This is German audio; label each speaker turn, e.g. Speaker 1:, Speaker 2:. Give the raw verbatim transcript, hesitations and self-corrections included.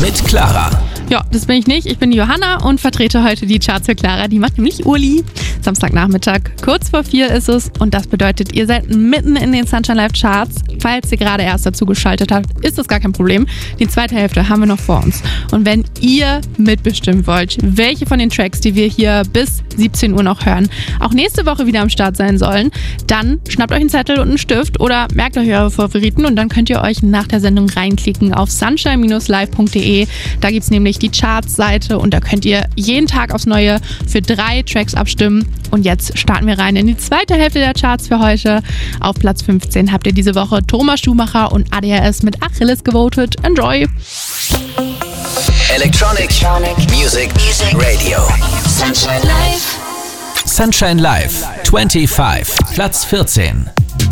Speaker 1: mit Clara.
Speaker 2: Ja, das bin ich nicht. Ich bin die Johanna und vertrete heute die Charts für Clara. Die macht nämlich Urli. Samstagnachmittag, kurz vor vier ist es. Und das bedeutet, ihr seid mitten in den Sunshine Live Charts. Falls ihr gerade erst dazu geschaltet habt, ist das gar kein Problem. Die zweite Hälfte haben wir noch vor uns. Und wenn ihr mitbestimmen wollt, welche von den Tracks, die wir hier bis siebzehn Uhr noch hören, auch nächste Woche wieder am Start sein sollen, dann schnappt euch einen Zettel und einen Stift oder merkt euch eure Favoriten und dann könnt ihr euch nach der Sendung reinklicken auf sunshine Bindestrich live Punkt de. Da gibt es nämlich die Charts-Seite und da könnt ihr jeden Tag aufs Neue für drei Tracks abstimmen. Und jetzt starten wir rein in die zweite Hälfte der Charts für heute. Auf Platz fünfzehn habt ihr diese Woche Thomas Schumacher und A D H S mit Achilles gewotet. Enjoy!
Speaker 1: Electronic, Electronic Music, Music Radio. Sunshine Live. Sunshine Live, fünfundzwanzig, Platz vierzehn.